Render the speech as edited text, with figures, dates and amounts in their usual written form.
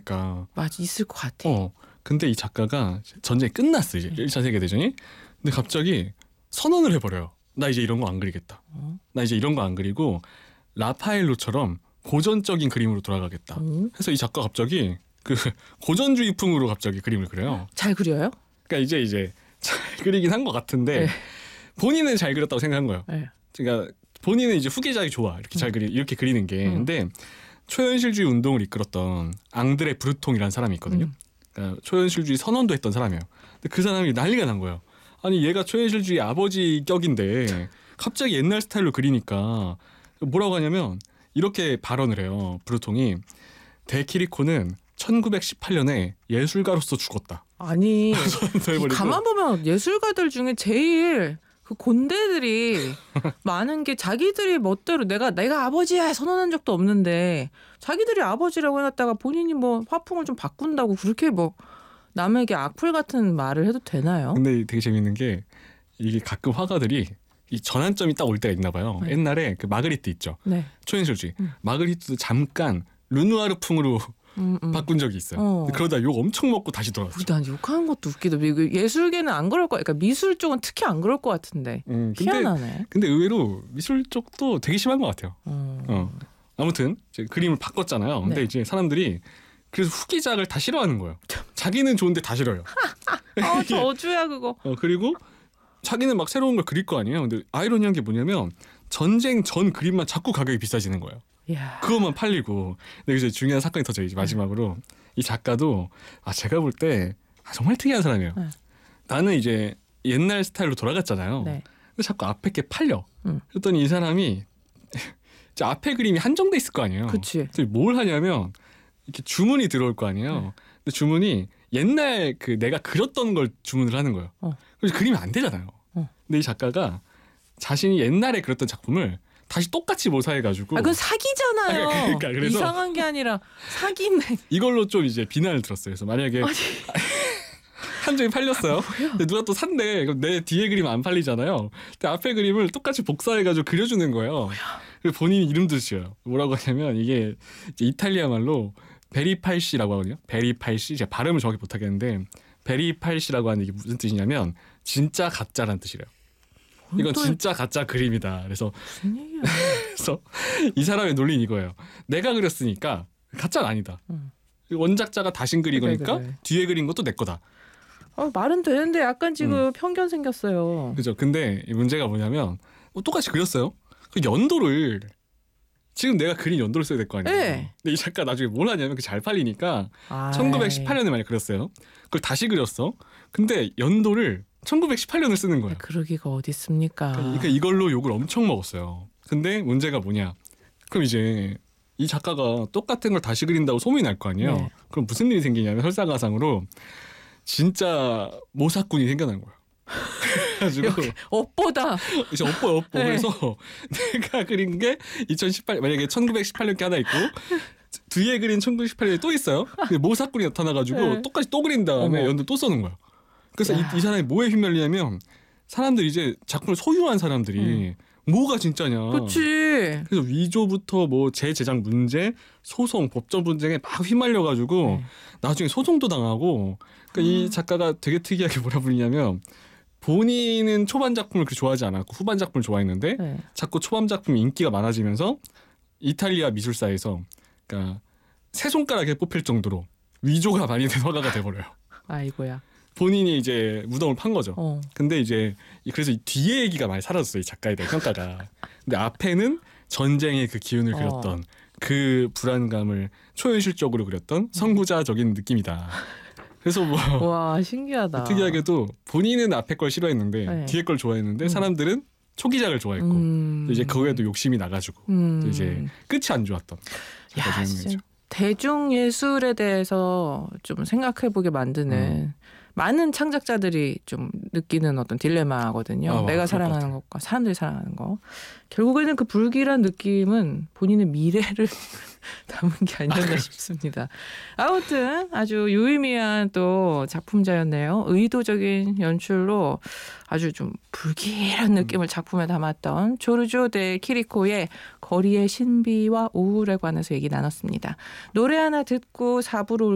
않을까. 맞아, 있을 것 같아. 근데 이 작가가 전쟁이 끝났어 이제 1차 세계대전이. 근데 갑자기 선언을 해버려요. 나 이제 이런 거 안 그리겠다. 나 이제 이런 거 안 그리고 라파엘로처럼 고전적인 그림으로 돌아가겠다. 그래서 이 작가 갑자기 그 고전주의풍으로 갑자기 그림을 그려요. 잘 그려요? 그러니까 이제 잘 그리긴 한 것 같은데 네. 본인은 잘 그렸다고 생각한 거예요. 네. 그러니까 본인은 이제 후계작이 좋아 이렇게 잘 이렇게 그리는 게. 근데 초현실주의 운동을 이끌었던 앙드레 브루통이라는 사람이 있거든요. 그러니까 초현실주의 선언도 했던 사람이에요. 근데 그 사람이 난리가 난 거예요. 아니 얘가 초현실주의 아버지 격인데 갑자기 옛날 스타일로 그리니까 뭐라고 하냐면 이렇게 발언을 해요. 브루통이 데키리코는 1918년에 예술가로서 죽었다. 아니 가만 보면 예술가들 중에 제일 그 곤대들이 많은 게 자기들이 멋대로 내가 아버지야 선언한 적도 없는데 자기들이 아버지라고 해놨다가 본인이 뭐 화풍을 좀 바꾼다고 그렇게 뭐 남에게 악플 같은 말을 해도 되나요? 근데 되게 재밌는 게 이게 가끔 화가들이 이 전환점이 딱 올 때가 있나 봐요. 네. 옛날에 그 마그리트 있죠. 네. 초현실주의. 마그리트도 잠깐 르누아르풍으로 바꾼 적이 있어요. 그러다 욕 엄청 먹고 다시 돌아왔죠. 난 욕하는 것도 웃기다. 예술계는 안 그럴 거, 그러니까 미술 쪽은 특히 안 그럴 것 같은데. 희한하네. 근데 의외로 미술 쪽도 되게 심한 것 같아요. 아무튼 이제 그림을 바꿨잖아요. 근데 네. 이제 사람들이 그래서 후기작을 다 싫어하는 거예요. 자기는 좋은데 다 싫어요. 저주야 그거. 그리고 자기는 막 새로운 걸 그릴 거 아니에요. 근데 아이러니한 게 뭐냐면 전쟁 전 그림만 자꾸 가격이 비싸지는 거예요. 이야. 그것만 팔리고. 근데 이제 중요한 사건이 터져요. 이제 마지막으로 이 작가도 제가 볼 때 정말 특이한 사람이에요. 나는 이제 옛날 스타일로 돌아갔잖아요. 네. 근데 자꾸 앞에 게 팔려. 그랬더니 이 사람이 이제 앞에 그림이 한정돼 있을 거 아니에요. 그치. 그래서 뭘 하냐면 이렇게 주문이 들어올 거 아니에요. 근데 주문이 옛날 그 내가 그렸던 걸 주문을 하는 거예요. 그래서 그림이 안 되잖아요. 근데 이 작가가 자신이 옛날에 그렸던 작품을 다시 똑같이 모사해가지고. 그건 사기잖아요. 그러니까 그래서 이상한 게 아니라 사기네. 이걸로 좀 이제 비난을 들었어요. 그래서 만약에 한 점이 팔렸어요. 근데 누가 또 산대. 그럼 내 뒤에 그림 안 팔리잖아요. 근데 앞에 그림을 똑같이 복사해가지고 그려주는 거예요. 그리고 본인이 이름도 지어요. 뭐라고 하냐면 이게 이제 이탈리아 말로 베리팔시라고 하거든요. 베리팔시. 제가 발음을 정확히 못하겠는데 베리팔시라고 하는 게 무슨 뜻이냐면 진짜 가짜라는 뜻이래요. 이건 진짜 가짜 그림이다. 그래서 무슨 얘기야? 그래서 이 사람의 논리는 이거예요. 내가 그렸으니까 가짜는 아니다. 원작자가 다신 그린 거니까 그래. 뒤에 그린 것도 내 거다. 말은 되는데 약간 지금 편견 생겼어요. 그죠. 근데 이 문제가 뭐냐면 똑같이 그렸어요. 그 연도를 지금 내가 그린 연도를 써야 될 거 아니에요. 네. 근데 이 작가 나중에 뭘 하냐면 그 잘 팔리니까 1918년에 만약 그렸어요. 그걸 다시 그렸어. 근데 연도를 1918년을 쓰는 거예요. 그러기가 어디 있습니까? 그러니까 이걸로 욕을 엄청 먹었어요. 근데 문제가 뭐냐? 그럼 이제 이 작가가 똑같은 걸 다시 그린다고 소문이 날 거 아니에요. 네. 그럼 무슨 일이 생기냐면 설상가상으로 진짜 모사꾼이 생겨난 거예요. 그래가지고 업보다. 이제 업보. 네. 그래서 내가 그린 게 2018 만약에 1918년 게 하나 있고 뒤에 그린 1918년이 또 있어요. 근데 모사꾼이 나타나가지고 네. 똑같이 또 그린 다음에 연도 또 써는 거야. 그래서 이 사람이 뭐에 휘말리냐면 사람들이 이제 작품을 소유한 사람들이 뭐가 진짜냐. 그렇지. 그래서 위조부터 뭐 재제작 문제, 소송, 법적 분쟁에 막 휘말려가지고 나중에 소송도 당하고. 그러니까 이 작가가 되게 특이하게 뭐라 부르냐면 본인은 초반 작품을 그렇게 좋아하지 않았고 후반 작품을 좋아했는데 자꾸 초반 작품이 인기가 많아지면서 이탈리아 미술사에서 그러니까 세 손가락에 뽑힐 정도로 위조가 많이 된 화가가 돼버려요. 아이고야. 본인이 이제 무덤을 판 거죠. 근데 이제 그래서 뒤에 얘기가 많이 사라졌어요. 이 작가에 대한 평가가. 근데 앞에는 전쟁의 그 기운을 그렸던 그 불안감을 초현실적으로 그렸던 선구자적인 느낌이다. 그래서 뭐 와 신기하다. 특이하게도 본인은 앞에 걸 싫어했는데 뒤에 걸 좋아했는데 사람들은 초기작을 좋아했고 이제 그거에도 욕심이 나가지고 이제 끝이 안 좋았던. 야, 대중 예술에 대해서 좀 생각해보게 만드는 많은 창작자들이 좀 느끼는 어떤 딜레마거든요. 내가 사랑하는 것과 사람들이 사랑하는 거. 결국에는 그 불길한 느낌은 본인의 미래를 담은 게 아니었나 싶습니다. 아무튼 아주 유의미한 또 작품자였네요. 의도적인 연출로 아주 좀 불길한 느낌을 작품에 담았던 조르조 데 키리코의 거리의 신비와 우울에 관해서 얘기 나눴습니다. 노래 하나 듣고 4부로